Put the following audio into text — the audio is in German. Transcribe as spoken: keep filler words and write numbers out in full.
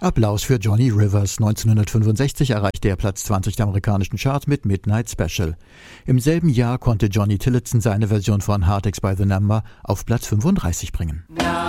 Applaus für Johnny Rivers. neunzehnhundertfünfundsechzig erreichte er Platz zwanzig der amerikanischen Charts mit Midnight Special. Im selben Jahr konnte Johnny Tillotson seine Version von Heartaches by the Number auf Platz fünfunddreißig bringen.